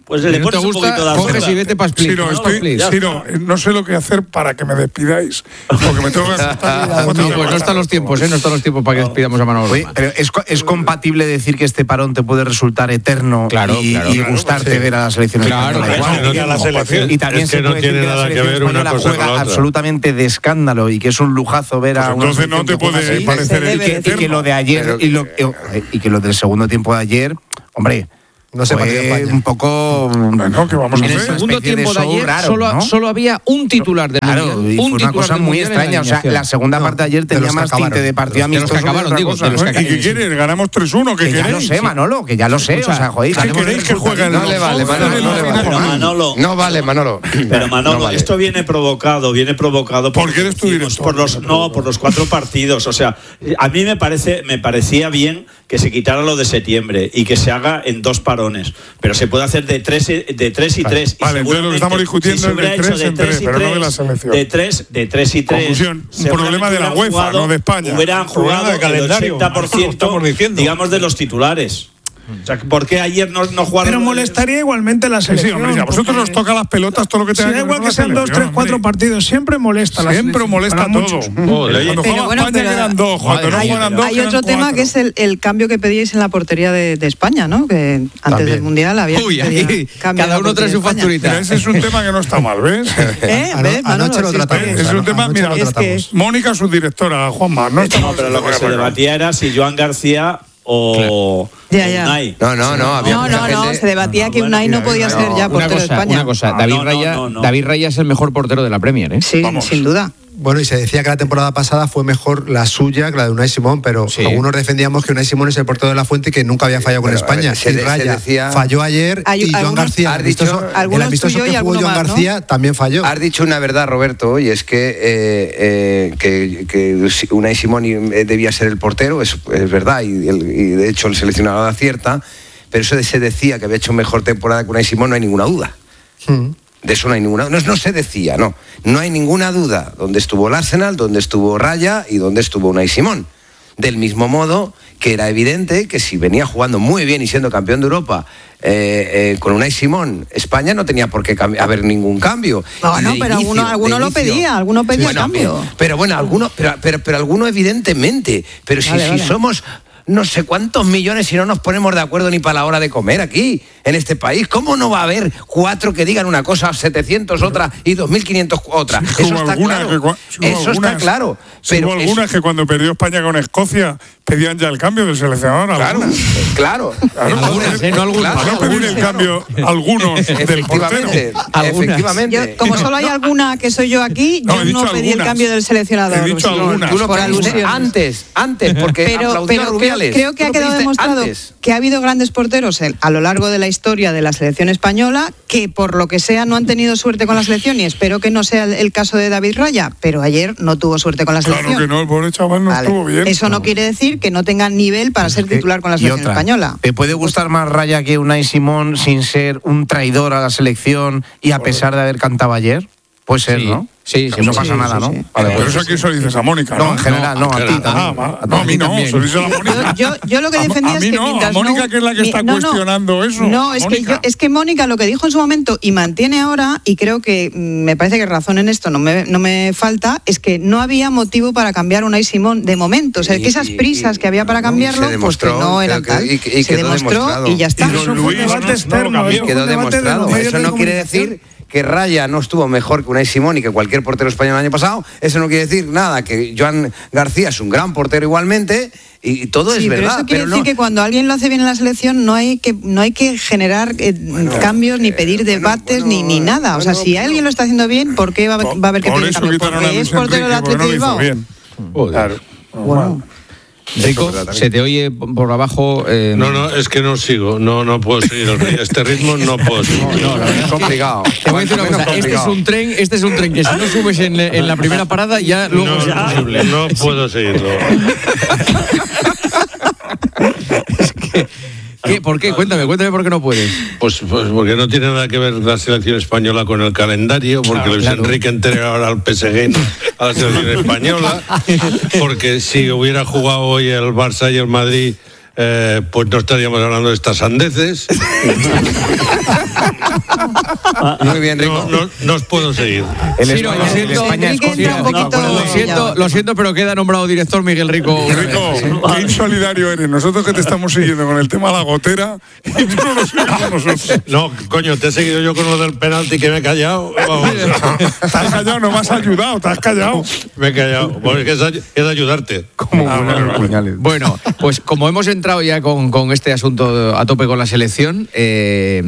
Speaker 1: Pues le
Speaker 2: no
Speaker 1: pones
Speaker 2: te
Speaker 1: un
Speaker 2: gusta,
Speaker 1: poquito de
Speaker 2: coges
Speaker 1: azúcar.
Speaker 2: y vete para Split.
Speaker 4: Ciro,
Speaker 2: ¿no?
Speaker 4: estoy,
Speaker 2: Split.
Speaker 4: Ciro, no sé lo que hacer para que me despidáis. Porque me tengo que asustar.
Speaker 2: No, pues no están los tiempos, ¿eh? No están los tiempos para que despidamos a Manolo.
Speaker 5: Oye, pero es, co- es compatible decir que este parón te puede resultar eterno
Speaker 2: Claro,
Speaker 5: y,
Speaker 2: claro,
Speaker 5: y
Speaker 2: claro,
Speaker 5: gustarte
Speaker 2: sí.
Speaker 5: ver a la selección
Speaker 2: Claro,
Speaker 5: española
Speaker 2: claro,
Speaker 5: igual.
Speaker 7: que a la selección.
Speaker 5: Y también
Speaker 7: Es que
Speaker 5: se
Speaker 7: no
Speaker 5: puede
Speaker 7: tiene
Speaker 5: decir que
Speaker 7: nada
Speaker 5: la
Speaker 7: que
Speaker 5: selección
Speaker 7: ver una
Speaker 5: española
Speaker 7: cosa con
Speaker 5: juega
Speaker 7: la otra.
Speaker 5: absolutamente de escándalo y que es un lujazo ver a
Speaker 4: Pues
Speaker 5: una
Speaker 4: entonces no
Speaker 5: selección
Speaker 4: te
Speaker 5: que juega
Speaker 4: puede
Speaker 5: así.
Speaker 4: parecer
Speaker 9: Se debe
Speaker 5: y que, y que lo de ayer
Speaker 8: Pero-
Speaker 5: y, lo, y que lo del segundo tiempo de ayer, hombre,
Speaker 11: No sé para qué
Speaker 5: fue
Speaker 11: España.
Speaker 5: un poco.
Speaker 4: Bueno, ¿qué vamos a
Speaker 2: En el
Speaker 4: hacer?
Speaker 2: segundo
Speaker 5: especie de
Speaker 2: tiempo de
Speaker 5: show
Speaker 2: ayer
Speaker 5: raro,
Speaker 2: solo,
Speaker 5: ¿no?
Speaker 2: solo había un titular del
Speaker 5: Claro,
Speaker 2: Mundial.
Speaker 5: y
Speaker 2: Un
Speaker 5: fue una
Speaker 2: titular
Speaker 5: cosa
Speaker 2: del
Speaker 5: muy
Speaker 2: Mundial en la
Speaker 5: extraña. O sea,
Speaker 2: alineación.
Speaker 5: la segunda
Speaker 11: No,
Speaker 5: parte de ayer
Speaker 11: de
Speaker 5: tenía
Speaker 11: los que
Speaker 5: más tinte
Speaker 11: acabaron.
Speaker 5: de partido
Speaker 2: De los que
Speaker 5: amistoso.
Speaker 2: acabaron,
Speaker 5: otra
Speaker 2: digo,
Speaker 5: cosa,
Speaker 2: de los
Speaker 5: ¿no?
Speaker 2: que
Speaker 4: ¿Y qué
Speaker 2: acabaron.
Speaker 4: quieres? Ganamos tres uno, ¿qué
Speaker 5: Que ya lo
Speaker 4: queréis?
Speaker 5: sé, Manolo, que ya lo sé. O sea, joder,
Speaker 4: ¿Qué
Speaker 5: ganemos
Speaker 4: queréis
Speaker 5: el
Speaker 4: que jueguen
Speaker 8: No
Speaker 4: los
Speaker 8: le vale,
Speaker 4: once
Speaker 8: Manolo,
Speaker 4: del
Speaker 8: no le vale.
Speaker 1: Pero Manolo,
Speaker 8: No vale, Manolo.
Speaker 1: Pero Manolo,
Speaker 8: No vale.
Speaker 1: esto viene provocado, viene provocado
Speaker 4: Porque eres tu
Speaker 1: decimos,
Speaker 4: director.
Speaker 1: por los no, por los cuatro partidos. O sea, a mí me parece, me parecía bien que se quitara lo de septiembre y que se haga en dos parones, pero se puede hacer de tres, y- de tres y tres.
Speaker 4: Vale,
Speaker 1: y
Speaker 4: entonces lo que estamos
Speaker 1: seguramente,
Speaker 4: discutiendo
Speaker 1: si se
Speaker 4: es de
Speaker 1: hubiera
Speaker 4: tres
Speaker 1: hecho
Speaker 4: en tres,
Speaker 1: y
Speaker 4: pero no de
Speaker 1: tres,
Speaker 4: la selección.
Speaker 1: De tres, de tres y tres.
Speaker 4: Confusión, un
Speaker 1: seguramente
Speaker 4: problema de la
Speaker 1: hubieran
Speaker 4: UEFA,
Speaker 1: jugado-
Speaker 4: no de España.
Speaker 1: Hubieran
Speaker 10: Problema
Speaker 1: jugado
Speaker 10: de calendario,
Speaker 1: el ochenta por ciento,
Speaker 10: lo estamos diciendo.
Speaker 1: digamos, de los titulares. O sea, ¿por qué ayer no, no jugaron?
Speaker 12: Pero molestaría igualmente la
Speaker 4: Sí, sí,
Speaker 12: selección.
Speaker 4: hombre, si a vosotros
Speaker 12: porque
Speaker 4: os toca las pelotas todo lo que
Speaker 12: si
Speaker 4: tenga
Speaker 12: da
Speaker 4: que ver
Speaker 12: igual
Speaker 4: con
Speaker 12: que
Speaker 4: la
Speaker 12: sean dos,
Speaker 4: selección,
Speaker 12: tres, cuatro
Speaker 4: hombre.
Speaker 12: partidos, siempre molesta la
Speaker 4: Siempre
Speaker 12: selección,
Speaker 4: molesta
Speaker 12: para
Speaker 4: todo.
Speaker 12: muchos.
Speaker 7: Joder.
Speaker 4: Cuando
Speaker 9: Pero
Speaker 4: jugaba
Speaker 9: bueno,
Speaker 4: España
Speaker 9: pero-
Speaker 4: que eran dos, cuando no
Speaker 2: Hay-
Speaker 4: juegan dos
Speaker 9: Hay
Speaker 4: que eran
Speaker 9: otro tema
Speaker 4: cuatro.
Speaker 9: que es el, el cambio que pedíais en la portería de, de España, ¿no? Que antes
Speaker 11: También.
Speaker 9: del Mundial había
Speaker 2: Uy,
Speaker 9: pedía
Speaker 2: ahí,
Speaker 9: cambio en
Speaker 2: cada
Speaker 9: la
Speaker 2: uno trae
Speaker 9: portería
Speaker 2: su
Speaker 9: de España.
Speaker 2: facturita.
Speaker 4: Mira, ese es un tema que no está mal, ¿ves?
Speaker 9: ¿Eh?
Speaker 11: Ano-
Speaker 9: ¿Ves, Manolo?
Speaker 11: Anoche lo
Speaker 9: Sí,
Speaker 11: tratamos.
Speaker 9: sí.
Speaker 4: Es un tema,
Speaker 11: Anoche
Speaker 4: mira,
Speaker 11: lo
Speaker 9: es que-
Speaker 11: tratamos.
Speaker 4: Mónica, su directora, Juanma, no está
Speaker 1: No,
Speaker 4: mal.
Speaker 1: pero lo que se debatía era si Joan García o
Speaker 9: Ya,
Speaker 1: o
Speaker 9: ya.
Speaker 1: Unai.
Speaker 8: No, no, no. Había
Speaker 9: No,
Speaker 8: mucha
Speaker 9: no, no,
Speaker 8: gente-
Speaker 9: se debatía
Speaker 1: Ah,
Speaker 9: que
Speaker 1: bueno,
Speaker 9: Unai no
Speaker 1: mira,
Speaker 9: podía
Speaker 1: mira,
Speaker 9: ser ya
Speaker 2: Una
Speaker 9: portero de
Speaker 2: cosa,
Speaker 9: España.
Speaker 2: una cosa.
Speaker 1: No,
Speaker 2: David,
Speaker 1: no,
Speaker 2: Raya,
Speaker 1: no, no.
Speaker 2: David Raya es el mejor portero de la Premier, ¿eh?
Speaker 9: Sí,
Speaker 4: Vamos.
Speaker 9: sin duda.
Speaker 11: Bueno, y se decía que la temporada pasada fue mejor la suya que la de Unai Simón, pero
Speaker 2: Sí.
Speaker 11: algunos defendíamos que Unai Simón es el portero de la Fuente y que nunca había fallado con
Speaker 8: Pero, a
Speaker 11: España.
Speaker 8: ver, se
Speaker 11: Y
Speaker 8: de- se
Speaker 11: Raya
Speaker 8: decía-
Speaker 11: falló ayer
Speaker 9: Hay-
Speaker 11: y Joan
Speaker 9: algunos-
Speaker 11: García,
Speaker 8: has
Speaker 11: el amistoso,
Speaker 8: dicho-
Speaker 11: el
Speaker 9: algunos
Speaker 11: amistoso
Speaker 9: tuyo y
Speaker 11: que jugó
Speaker 9: alguno
Speaker 11: Joan
Speaker 9: más, ¿no?
Speaker 11: García también falló.
Speaker 8: Has dicho una verdad, Roberto, y es que, eh, eh, que, que Unai Simón eh, debía ser el portero, es, es verdad, y, el- y de hecho el seleccionador acierta, pero eso de se decía que había hecho mejor temporada que Unai Simón, no hay ninguna duda.
Speaker 11: Mm.
Speaker 8: De eso no hay ninguna no, no se decía, no. No hay ninguna duda dónde estuvo el Arsenal, dónde estuvo Raya y dónde estuvo Unai Simón. Del mismo modo que era evidente que si venía jugando muy bien y siendo campeón de Europa eh, eh, con Unai Simón, España no tenía por qué cambi- haber ningún cambio.
Speaker 9: No,
Speaker 8: Y
Speaker 9: no,
Speaker 8: de
Speaker 9: pero
Speaker 8: inicio,
Speaker 9: alguno, alguno
Speaker 8: de
Speaker 9: lo
Speaker 8: inicio-
Speaker 9: pedía, alguno pedía
Speaker 8: Bueno,
Speaker 9: cambio.
Speaker 8: Pero, pero bueno, alguno, pero, pero, pero alguno evidentemente. Pero si,
Speaker 9: Vale,
Speaker 8: si
Speaker 9: vale.
Speaker 8: somos no sé cuántos millones y no nos ponemos de acuerdo ni para la hora de comer aquí, en este país, ¿cómo no va a haber cuatro que digan una cosa, setecientos otra y dos mil quinientos otra?
Speaker 4: Sí,
Speaker 8: Eso
Speaker 4: hubo
Speaker 8: está
Speaker 4: algunas
Speaker 8: claro.
Speaker 4: que cua- sí, hubo
Speaker 8: Eso está
Speaker 4: algunas-
Speaker 8: claro.
Speaker 4: sí,
Speaker 8: Pero
Speaker 4: hubo
Speaker 8: es-
Speaker 4: algunas que cuando perdió España con Escocia pedían ya el cambio del seleccionador.
Speaker 8: Claro,
Speaker 4: algunas.
Speaker 8: claro.
Speaker 4: Claro,
Speaker 2: Algunas, ¿eh? No algunas.
Speaker 4: Para no pedir el cambio algunos del portero.
Speaker 8: Efectivamente,
Speaker 2: Algunas.
Speaker 8: efectivamente.
Speaker 9: Yo, como solo hay alguna que soy yo aquí,
Speaker 4: No,
Speaker 9: yo
Speaker 4: he dicho
Speaker 9: no pedí el
Speaker 4: algunas.
Speaker 9: cambio del seleccionador.
Speaker 4: He dicho
Speaker 9: Sí,
Speaker 4: algunas.
Speaker 8: Tú lo
Speaker 9: por
Speaker 8: pediste
Speaker 9: alusiones.
Speaker 8: antes, antes, porque
Speaker 9: Pero,
Speaker 8: aplaudió a
Speaker 9: pero creo,
Speaker 8: Rubiales.
Speaker 9: creo que
Speaker 8: Tú
Speaker 9: ha
Speaker 8: lo
Speaker 9: quedado
Speaker 8: pediste
Speaker 9: demostrado
Speaker 8: antes.
Speaker 9: que ha habido grandes porteros en- a lo largo de la historia de la selección española que por lo que sea no han tenido suerte con la selección y espero que no sea el, el caso de David Raya, pero ayer no tuvo suerte con la selección.
Speaker 4: Claro que no, el pobre chaval no
Speaker 9: Vale.
Speaker 4: estuvo bien.
Speaker 9: Eso no quiere decir que no tenga nivel para ser titular con la
Speaker 5: Y
Speaker 9: selección
Speaker 5: otra,
Speaker 9: española.
Speaker 5: ¿te puede gustar más Raya que Unai Simón sin ser un traidor a la selección y a pesar de haber cantado ayer? Puede ser,
Speaker 2: Sí,
Speaker 5: ¿no?
Speaker 2: sí, sí,
Speaker 5: no
Speaker 2: sí,
Speaker 5: pasa
Speaker 2: sí,
Speaker 5: nada,
Speaker 9: sí,
Speaker 5: ¿no?
Speaker 9: sí.
Speaker 5: Vale,
Speaker 4: Pero
Speaker 5: pues
Speaker 4: eso aquí eso lo dices a Mónica, ¿no?
Speaker 5: No, en general, no, a ti
Speaker 4: Ah,
Speaker 5: también.
Speaker 4: va. no, a mí no,
Speaker 2: también.
Speaker 4: se lo dice a la Mónica.
Speaker 9: Yo, yo lo que
Speaker 4: A-
Speaker 9: defendía
Speaker 4: a
Speaker 9: es
Speaker 4: mí
Speaker 9: que
Speaker 4: no, a
Speaker 9: mientras
Speaker 4: Mónica,
Speaker 9: no-
Speaker 4: que es la que
Speaker 9: mi-
Speaker 4: está
Speaker 9: no, no.
Speaker 4: cuestionando eso.
Speaker 9: No, es que,
Speaker 4: Mónica.
Speaker 9: yo, es que Mónica lo que dijo en su momento y mantiene ahora, y creo que mm, me parece que razón en esto no me, no me falta, es que no había motivo para cambiar a Unai Simón de momento. O sea, que esas
Speaker 8: Y- y-
Speaker 9: prisas que había para
Speaker 8: no,
Speaker 9: cambiarlo,
Speaker 8: se
Speaker 9: pues que
Speaker 8: demostró,
Speaker 9: no eran
Speaker 8: creo que-
Speaker 9: tal.
Speaker 8: y que- y
Speaker 9: se
Speaker 8: quedó
Speaker 9: demostró
Speaker 8: demostrado.
Speaker 9: y ya está.
Speaker 4: Y don
Speaker 12: Eso fue un
Speaker 4: Luis
Speaker 12: debate
Speaker 4: no- no lo
Speaker 12: externo,
Speaker 4: cambió.
Speaker 12: eso fue
Speaker 8: Quedó
Speaker 12: un debate de
Speaker 8: demostrado.
Speaker 12: los medios
Speaker 8: Eso
Speaker 12: de
Speaker 8: no quiere
Speaker 12: comunicación.
Speaker 8: decir que Raya no estuvo mejor que Unai Simón y que cualquier portero español el año pasado. Eso no quiere decir nada, que Joan García es un gran portero igualmente y todo
Speaker 9: Sí,
Speaker 8: es
Speaker 9: pero
Speaker 8: verdad.
Speaker 9: eso quiere
Speaker 8: pero
Speaker 9: decir
Speaker 8: no-
Speaker 9: que cuando alguien lo hace bien en la selección no hay que no hay que generar eh, cambios ni pedir
Speaker 8: bueno,
Speaker 9: debates
Speaker 8: bueno,
Speaker 9: ni, ni nada. O sea,
Speaker 8: bueno,
Speaker 9: si
Speaker 8: bueno.
Speaker 9: alguien lo está haciendo bien, ¿por qué va, a- va a haber que
Speaker 4: Por
Speaker 9: pedir
Speaker 4: eso
Speaker 9: cambios?
Speaker 4: quitaron a
Speaker 9: Porque
Speaker 4: Luis
Speaker 9: es portero del
Speaker 4: Enrique, porque
Speaker 9: Atleti
Speaker 4: no lo hizo
Speaker 9: Bilbao.
Speaker 4: bien. Claro.
Speaker 9: Bueno.
Speaker 2: Rico, se te oye por abajo. eh,
Speaker 7: No, no, es que no sigo, no, no puedo seguir el ri- este ritmo, no puedo seguir.
Speaker 8: es complicado.
Speaker 2: Te voy a decir una
Speaker 8: Menos
Speaker 2: cosa, este es
Speaker 8: complicado.
Speaker 2: un tren, este es un tren que si no subes en, en la primera parada ya luego
Speaker 7: No,
Speaker 2: es imposible.
Speaker 7: no puedo seguirlo.
Speaker 2: ¿Qué? ¿Por qué? Cuéntame, cuéntame por qué no puedes.
Speaker 7: Pues, pues porque no tiene nada que ver la selección española con el calendario, porque
Speaker 2: Claro,
Speaker 7: Luis
Speaker 2: claro.
Speaker 7: Enrique entrega ahora al P S G a la selección española, porque si hubiera jugado hoy el Barça y el Madrid, eh, pues no estaríamos hablando de estas sandeces.
Speaker 8: Muy bien, Rico.
Speaker 7: No, no, no os puedo seguir.
Speaker 2: El sí, no, lo siento, no, no, lo, siento, lo siento, pero queda nombrado director Miguel Rico.
Speaker 4: Rico, qué insolidario eres. Nosotros que te estamos siguiendo con el tema de la gotera y tú no lo sigues con nosotros.
Speaker 7: No, coño, te he seguido yo con lo del penalti que me he callado. Vamos.
Speaker 4: Te has callado, no me has ayudado, te has callado.
Speaker 7: Me he callado. Bueno, es, que es, es ayudarte.
Speaker 5: Como
Speaker 7: ah,
Speaker 5: vale, vale.
Speaker 2: Puñales. Bueno, pues como hemos entrado ya con, con este asunto a tope con la selección, eh,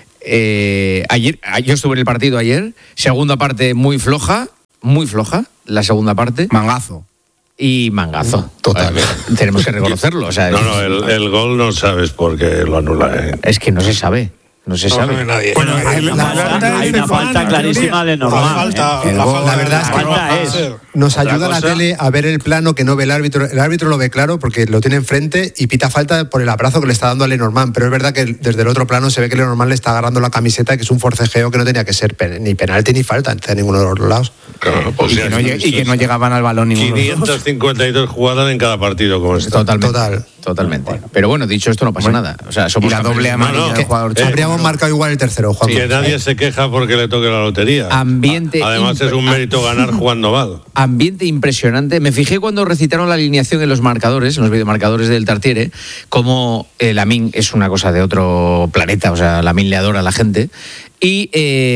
Speaker 2: eh, ayer, yo estuve en el partido ayer, segunda parte muy floja, muy floja, la segunda parte.
Speaker 5: Mangazo.
Speaker 2: Y mangazo. Total. Vale, tenemos que reconocerlo. O sea,
Speaker 7: no, no, el, el gol no sabes por qué lo anula. ¿eh?
Speaker 2: Es que no se sabe. No se
Speaker 7: no
Speaker 2: sabe.
Speaker 7: sabe nadie.
Speaker 1: Bueno, hay, la, la, la, hay una falta clarísima de normal.
Speaker 11: La, falta,
Speaker 1: ¿eh?
Speaker 11: la, falta, la verdad es que
Speaker 1: falta es.
Speaker 11: Nos ayuda la tele a ver el plano que no ve el árbitro. El árbitro lo ve claro porque lo tiene enfrente y pita falta por el abrazo que le está dando a Lenormand. Pero es verdad que desde el otro plano se ve que Lenormand le está agarrando la camiseta, que es un forcejeo que no tenía que ser pen, ni penalti ni falta en ninguno de los lados.
Speaker 7: Claro, pues
Speaker 5: y, que no, y que no llegaban al balón ninguno.
Speaker 7: quinientas cincuenta y dos jugadas en cada partido como este.
Speaker 2: Totalmente.
Speaker 11: Total.
Speaker 2: Totalmente. Bueno. Pero bueno, dicho esto, no pasa bueno, nada. O sea, somos
Speaker 5: y la doble amarilla no, no, del jugador.
Speaker 11: Eh, habríamos no. marcado igual el tercero, Juan.
Speaker 7: Sí, que nadie se queja porque le toque la lotería.
Speaker 2: Ambiente.
Speaker 7: Además, es un mérito ganar jugando mal.
Speaker 2: Ambiente impresionante. Me fijé cuando recitaron la alineación en los marcadores, en los videomarcadores del Tartiere, como eh, Lamine es una cosa de otro planeta. O sea, Lamine le adora a la gente. Y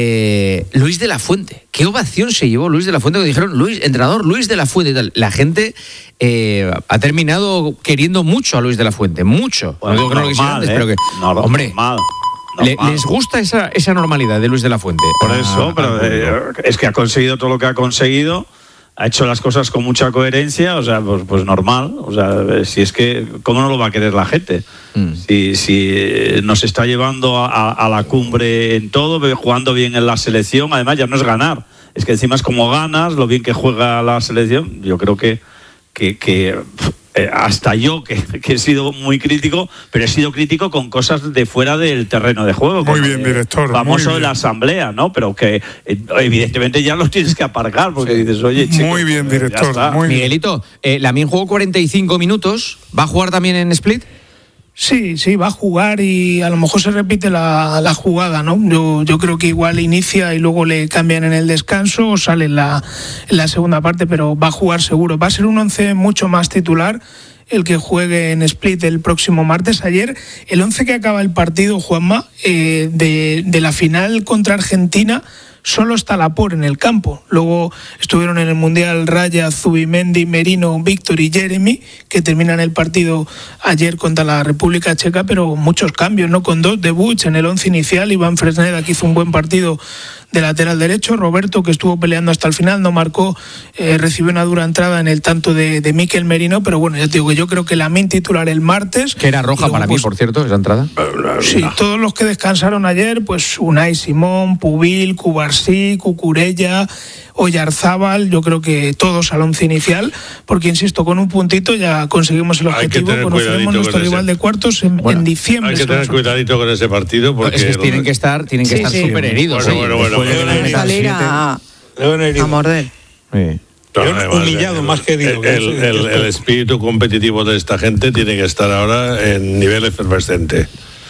Speaker 2: eh, Luis de la Fuente. ¿Qué ovación se llevó Luis de la Fuente? Que dijeron, Luis, entrenador Luis de la Fuente y tal. La gente eh, ha terminado queriendo mucho a Luis de la Fuente. Mucho.
Speaker 1: Bueno,
Speaker 2: no digo que no lo quisieran antes,
Speaker 1: eh.
Speaker 2: pero que...
Speaker 1: No,
Speaker 2: hombre,
Speaker 1: normal.
Speaker 2: Le, ¿les gusta esa, esa normalidad de Luis de la Fuente?
Speaker 1: Por eso, ah, pero eh, es que ha conseguido todo lo que ha conseguido. Ha hecho las cosas con mucha coherencia, o sea, pues, pues normal. O sea, si es que, ¿cómo no lo va a querer la gente? Mm. Si, si nos está llevando a, a la cumbre en todo, jugando bien en la selección, además ya no es ganar, es que encima es como ganas, lo bien que juega la selección. Yo creo que, que, que eh, hasta yo, que, que he sido muy crítico, pero he sido crítico con cosas de fuera del terreno de juego.
Speaker 4: Muy bien, director.
Speaker 1: Famoso
Speaker 4: muy
Speaker 1: de la asamblea, ¿no? Pero que eh, evidentemente ya los tienes que aparcar, porque sí. dices, oye, chico,
Speaker 4: muy bien, director. Muy
Speaker 2: Miguelito, eh, Lamine jugó cuarenta y cinco minutos. ¿Va a jugar también en Split?
Speaker 12: Sí, sí, va a jugar y a lo mejor se repite la, la jugada, ¿no? Yo, yo creo que igual inicia y luego le cambian en el descanso o sale en la, en la segunda parte, pero va a jugar seguro. Va a ser un once mucho más titular el que juegue en Split el próximo martes. Ayer, el once que acaba el partido, Juanma, eh, de, de la final contra Argentina, solo está Laporte en el campo. Luego estuvieron en el Mundial Raya, Zubimendi, Merino, Víctor y Jeremy, que terminan el partido ayer contra la República Checa, pero muchos cambios, ¿no? Con dos debuts en el once inicial. Iván Fresneda, que hizo un buen partido de lateral derecho. Roberto, que estuvo peleando hasta el final, no marcó, eh, recibió una dura entrada en el tanto de, de Mikel Merino, pero bueno, ya te digo que yo creo que Lamine titular el martes.
Speaker 2: Que era roja luego, para mí, pues, por cierto, esa entrada.
Speaker 12: Sí, todos los que descansaron ayer, pues Unai Simón, Pubil, Cubarsí, Cucurella, Oyarzábal, yo creo que todos al once inicial, porque insisto, con un puntito ya conseguimos el objetivo, conoceremos nuestro rival de cuartos en, bueno, en diciembre.
Speaker 7: Hay que tener cuidadito con ese partido porque
Speaker 2: es que tienen que estar, tienen que sí, estar sí. súper heridos.
Speaker 7: Bueno, bueno, bueno.
Speaker 9: Deben salir a, a morder.
Speaker 7: Sí. No, humillado el, más que herido. El, el, el, el espíritu competitivo de esta gente tiene que estar ahora en nivel efervescente.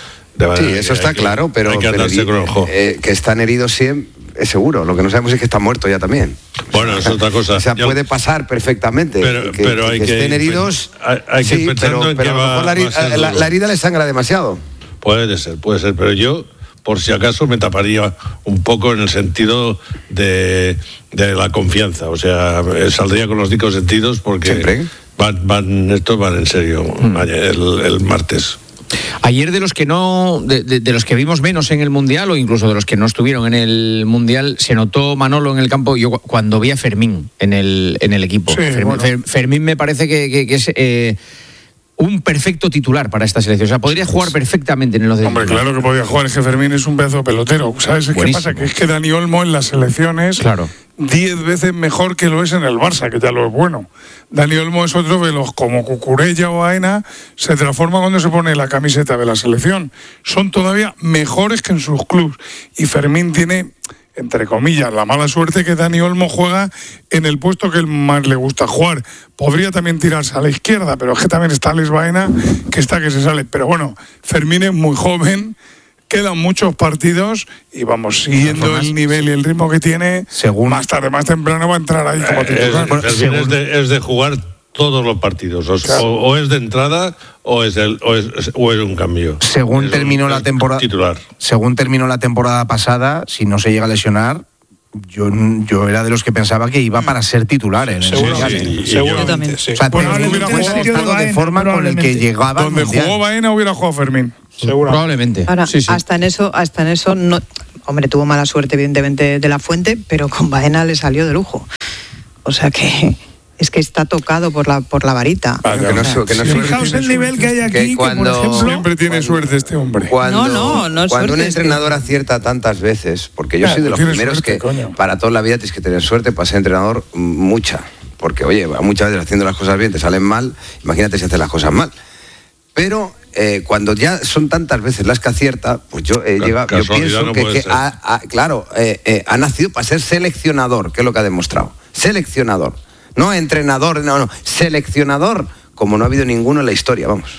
Speaker 8: Sí, eso está que, claro, pero,
Speaker 7: hay que,
Speaker 8: pero
Speaker 7: y, con el juego.
Speaker 8: Eh, que están heridos siempre, es seguro. Lo que no sabemos es que están muertos ya también.
Speaker 7: Bueno, o sea, es otra cosa.
Speaker 8: O sea,
Speaker 7: Yo,
Speaker 8: puede pasar perfectamente.
Speaker 7: Pero,
Speaker 8: que,
Speaker 7: pero hay
Speaker 8: que,
Speaker 7: que
Speaker 8: estén heridos.
Speaker 7: Hay, hay que
Speaker 8: sí,
Speaker 7: pensando
Speaker 8: pero,
Speaker 7: en
Speaker 8: pero
Speaker 7: que
Speaker 8: a lo mejor la, herida, la, la herida le sangra demasiado.
Speaker 7: Puede ser, puede ser, pero yo, por si acaso, me taparía un poco en el sentido de, de la confianza. O sea, saldría con los cinco sentidos porque
Speaker 8: ¿siempre?
Speaker 7: van, van, estos van en serio mm. el, el martes.
Speaker 2: Ayer de los que no, de, de, de los que vimos menos en el Mundial o incluso de los que no estuvieron en el Mundial, se notó Manolo en el campo. Yo cuando vi a Fermín en el en el equipo, sí, Fermín, bueno. Fer, Fermín me parece que, que, que es eh, un perfecto titular para esta selección. O sea, podría jugar perfectamente en el once.
Speaker 4: Hombre, claro que podría jugar. Es que Fermín es un pedazo de pelotero. ¿Sabes qué pasa? Que es que Dani Olmo en las selecciones
Speaker 2: claro.
Speaker 4: diez veces mejor que lo es en el Barça, que ya lo es bueno. Dani Olmo es otro de los, como Cucurella o Aena, se transforma cuando se pone la camiseta de la selección. Son todavía mejores que en sus clubes. Y Fermín tiene entre comillas, la mala suerte que Dani Olmo juega en el puesto que él más le gusta jugar. Podría también tirarse a la izquierda, pero es que también está Alex Baena, que está que se sale. Pero bueno, Fermín es muy joven, quedan muchos partidos y vamos, siguiendo el nivel y el ritmo que tiene, según más tarde, más temprano va a entrar ahí como titular.
Speaker 7: Eh, es, es, de, es de jugar todos los partidos, o, claro. o, o es de entrada o es, el, o es, o es un cambio.
Speaker 5: Según
Speaker 7: es
Speaker 5: terminó
Speaker 7: un,
Speaker 5: la temporada
Speaker 7: titular.
Speaker 5: Según terminó la temporada pasada, si no se llega a lesionar, yo, yo era de los que pensaba que iba para ser titular. ¿eh?
Speaker 10: Seguramente,
Speaker 5: sí, sí,
Speaker 10: seguramente, sí.
Speaker 5: O sea,
Speaker 4: bueno,
Speaker 5: tenía
Speaker 4: hubiera
Speaker 5: un estado de forma con el que llegaba.
Speaker 4: Donde jugó Baena hubiera jugado Fermín.
Speaker 2: Probablemente.
Speaker 9: Ahora,
Speaker 2: sí, sí.
Speaker 9: hasta en eso, hasta en eso no, hombre, tuvo mala suerte evidentemente de la Fuente, pero con Baena le salió de lujo. O sea que es que está tocado por la por la varita.
Speaker 8: Ah, que no,
Speaker 9: o sea,
Speaker 8: que no
Speaker 12: sí. Fijaos el nivel que hay aquí,
Speaker 8: que
Speaker 12: que
Speaker 8: cuando,
Speaker 12: por ejemplo,
Speaker 4: siempre tiene cuando, suerte este hombre.
Speaker 8: Cuando,
Speaker 9: no, no, no es
Speaker 8: cuando
Speaker 9: suerte,
Speaker 8: un entrenador
Speaker 9: es que...
Speaker 8: acierta tantas veces, porque yo
Speaker 4: ya,
Speaker 8: soy de los primeros
Speaker 4: suerte,
Speaker 8: que
Speaker 4: coño.
Speaker 8: Para toda la vida tienes que tener suerte para ser entrenador, mucha. Porque, oye, muchas veces haciendo las cosas bien te salen mal, imagínate si haces las cosas mal. Pero eh, cuando ya son tantas veces las que acierta, pues yo, eh, llega, yo pienso no que, que ha, ha, claro, eh, eh, ha nacido para ser seleccionador, que es lo que ha demostrado. Seleccionador. No entrenador, no, no. Seleccionador, como no ha habido ninguno en la historia, vamos.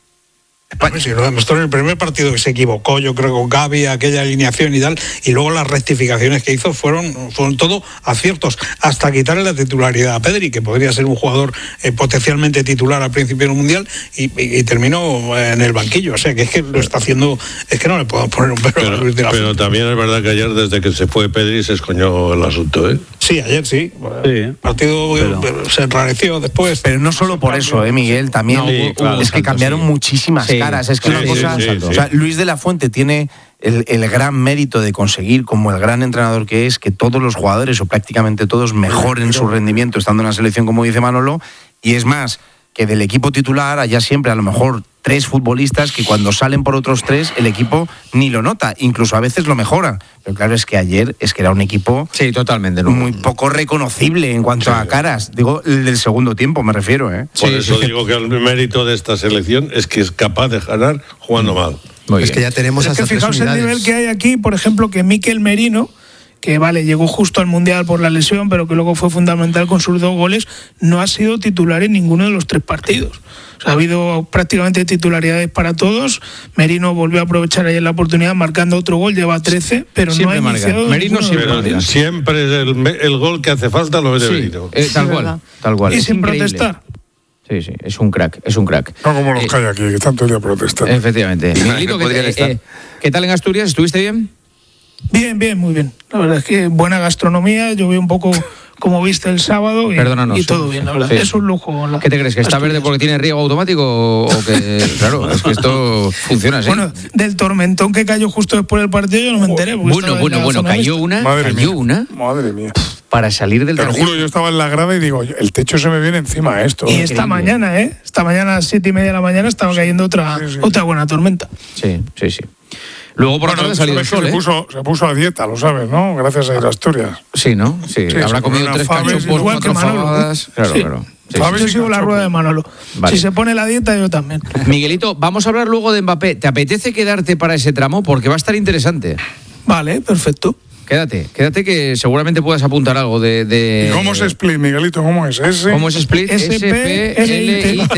Speaker 10: Sí, lo demostró en el primer partido que se equivocó, yo creo, con Gavi, aquella alineación y tal, y luego las rectificaciones que hizo fueron, fueron todo aciertos, hasta quitarle la titularidad a Pedri, que podría ser un jugador eh, potencialmente titular al principio del Mundial, y, y, y terminó en el banquillo. O sea, que es que lo está haciendo, es que no le podemos poner un pero,
Speaker 7: pero,
Speaker 10: a Luis de la
Speaker 7: Pero también es verdad que ayer, desde que se fue Pedri, se escoñó el asunto, ¿eh?
Speaker 10: Sí, ayer sí.
Speaker 1: sí
Speaker 10: el partido pero... se enrareció después.
Speaker 5: Pero no solo por eso, ¿eh, Miguel? También
Speaker 2: no, sí, claro,
Speaker 5: es que
Speaker 2: exacto,
Speaker 5: cambiaron
Speaker 2: sí.
Speaker 5: muchísimas
Speaker 2: Sí.
Speaker 5: caras. Es que
Speaker 7: Sí,
Speaker 5: una cosa.
Speaker 7: sí, sí,
Speaker 5: o sea,
Speaker 7: sí.
Speaker 5: Luis de la Fuente tiene el, el gran mérito de conseguir, como el gran entrenador que es, que todos los jugadores, o prácticamente todos, mejoren su rendimiento estando en la selección, como dice Manolo. Y es más, que del equipo titular haya siempre a lo mejor tres futbolistas que cuando salen por otros tres el equipo ni lo nota, incluso a veces lo mejoran. Pero claro, es que ayer es que era un equipo
Speaker 2: sí, totalmente, ¿no?
Speaker 5: muy poco reconocible en cuanto sí. a caras. Digo, el del segundo tiempo me refiero, ¿eh?
Speaker 7: Por
Speaker 2: sí,
Speaker 7: eso
Speaker 2: sí.
Speaker 7: digo que el mérito de esta selección es que es capaz de ganar jugando mal.
Speaker 11: Muy es bien. Que ya tenemos
Speaker 12: es
Speaker 11: hasta
Speaker 12: que fijaos el nivel que hay aquí, por ejemplo, que Mikel Merino, que vale, llegó justo al Mundial por la lesión, pero que luego fue fundamental con sus dos goles, no ha sido titular en ninguno de los tres partidos. O sea, ha habido prácticamente titularidades para todos. Merino volvió a aprovechar ayer la oportunidad marcando otro gol, lleva trece, pero
Speaker 2: siempre
Speaker 12: no ha iniciado.
Speaker 2: Merino siempre,
Speaker 7: pero siempre es el, el gol que hace falta lo de
Speaker 2: sí,
Speaker 7: Merino.
Speaker 2: Eh, tal
Speaker 12: sí,
Speaker 2: cual, tal cual.
Speaker 12: Y
Speaker 2: es
Speaker 12: sin
Speaker 2: increíble.
Speaker 12: protestar.
Speaker 2: Sí, sí, es un crack, es un crack.
Speaker 4: No como los
Speaker 2: eh,
Speaker 4: que hay aquí, que están todo el día protestando.
Speaker 2: Efectivamente. Miguelito, ¿qué, eh, ¿qué tal en Asturias? ¿Estuviste bien?
Speaker 12: Bien, bien, muy bien. La verdad es que buena gastronomía, yo vi un poco como viste el sábado y,
Speaker 2: Perdónanos,
Speaker 12: y todo bien, la verdad.
Speaker 2: Sí.
Speaker 12: Es un lujo. La,
Speaker 2: ¿Qué te crees? ¿Que está verde porque tiene riego automático o que, claro, es que esto funciona así?
Speaker 12: Bueno, del tormentón que cayó justo después del partido yo no me enteré.
Speaker 2: Bueno, bueno, bueno, cayó una,
Speaker 4: Madre
Speaker 2: cayó
Speaker 4: mía.
Speaker 2: una.
Speaker 4: Madre mía.
Speaker 2: Para salir del
Speaker 4: Te lo juro, yo estaba en la grada y digo, el techo se me viene encima a esto.
Speaker 12: Y esta mañana, ¿eh? Esta mañana a las siete y media de la mañana estaba cayendo otra, sí, sí. otra buena tormenta.
Speaker 2: Sí, sí, sí. Luego por
Speaker 4: bueno,
Speaker 2: la tarde salió el sol,
Speaker 4: se
Speaker 2: ¿eh?
Speaker 4: Puso, se puso a dieta, lo sabes, ¿no? Gracias a ir a Asturias.
Speaker 2: Sí, ¿no? Sí,
Speaker 4: sí
Speaker 2: habrá comido tres cachopos,
Speaker 12: igual
Speaker 2: cuatro
Speaker 12: que Manolo.
Speaker 2: fabadas. Claro,
Speaker 12: sí.
Speaker 2: claro. Sí,
Speaker 12: sí, yo sigo la rueda de Manolo. Vale. Si se pone la dieta, yo también.
Speaker 2: Miguelito, vamos a hablar luego de Mbappé. ¿Te apetece quedarte para ese tramo? Porque va a estar interesante.
Speaker 12: Vale, perfecto.
Speaker 2: Quédate, quédate que seguramente puedas apuntar algo de... de...
Speaker 4: ¿Y cómo es split, Miguelito? ¿Cómo es ese?
Speaker 2: ¿Cómo es split?
Speaker 12: S P L I T.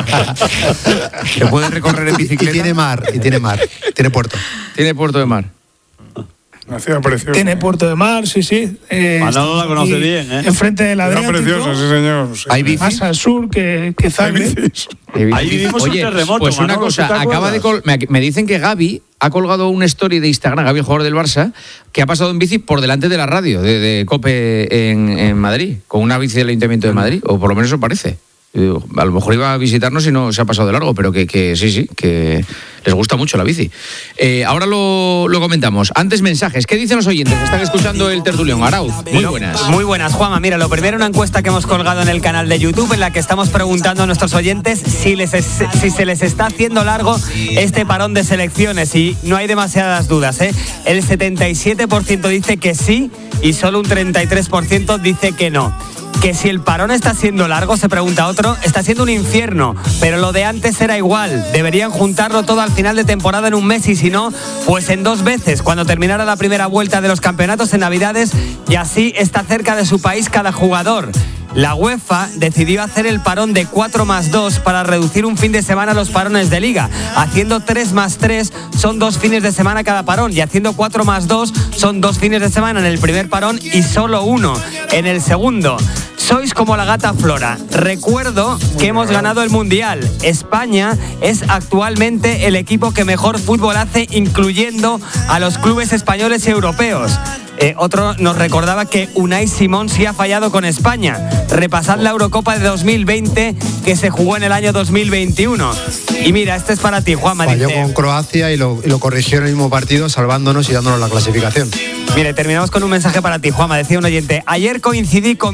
Speaker 5: Se puede recorrer en bicicleta.
Speaker 11: Y tiene mar, y tiene mar, tiene puerto.
Speaker 2: Tiene puerto de mar.
Speaker 4: Hacía precioso.
Speaker 12: Tiene puerto de mar, sí, sí.
Speaker 1: Eh, Manolo la conoce bien, ¿eh?
Speaker 12: Enfrente de la Adriático.
Speaker 4: preciosa, sí, señor. Sí.
Speaker 5: Hay bicis.
Speaker 12: Más al sur que, que Zagreb.
Speaker 1: Ahí vivimos
Speaker 2: Oye,
Speaker 1: un terremoto.
Speaker 2: Pues una
Speaker 1: Manolo,
Speaker 2: cosa,
Speaker 1: ¿te
Speaker 2: acaba de col- me, me dicen que Gavi ha colgado una story de Instagram, Gavi, el jugador del Barça, que ha pasado en bici por delante de la radio de, de COPE en, en Madrid, con una bici del Ayuntamiento de Madrid, o por lo menos eso parece. A lo mejor iba a visitarnos y no se ha pasado de largo, pero que, que sí, sí, que les gusta mucho la bici. Eh, ahora lo, lo comentamos. Antes mensajes. ¿Qué dicen los oyentes? Están escuchando el tertulión. Arauz, muy buenas.
Speaker 13: Muy buenas, Juanma. Mira, lo primero, una encuesta que hemos colgado en el canal de YouTube en la que estamos preguntando a nuestros oyentes si, les es, si se les está haciendo largo este parón de selecciones, y no hay demasiadas dudas, ¿eh? El setenta y siete por ciento dice que sí y solo un treinta y tres por ciento dice que no. que si el parón está siendo largo, se pregunta otro, está siendo un infierno, pero lo de antes era igual. Deberían juntarlo todo al final de temporada en un mes y si no, pues en dos veces, cuando terminara la primera vuelta de los campeonatos en Navidades, y así está cerca de su país cada jugador. La UEFA decidió hacer el parón de cuatro más dos para reducir un fin de semana los parones de liga. Haciendo tres más tres son dos fines de semana cada parón, y haciendo cuatro más dos son dos fines de semana en el primer parón y solo uno en el segundo. Sois como la gata Flora. Recuerdo que hemos ganado el Mundial. España es actualmente el equipo que mejor fútbol hace, incluyendo a los clubes españoles y europeos. Eh, otro nos recordaba que Unai Simón sí ha fallado con España. Repasad la Eurocopa de dos mil veinte que se jugó en el año dos mil veintiuno. Y mira, este es para ti, Juanma.
Speaker 11: Falló
Speaker 13: dice,
Speaker 11: con Croacia y lo, y lo corrigió en el mismo partido, salvándonos y dándonos la clasificación.
Speaker 13: Mire, terminamos con un mensaje para ti, Juanma. Decía un oyente, ayer coincidí con